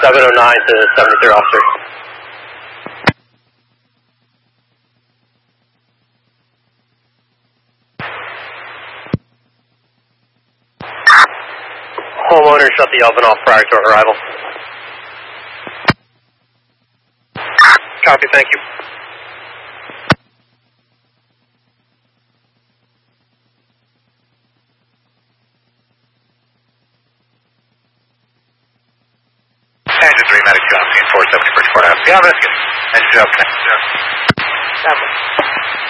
709 to 73rd officer. Homeowner shut the oven off prior to arrival. Copy, thank you. Engine 3, medic Johnson, 470 for Courthouse. Yeah, rescue. Engine up, connect.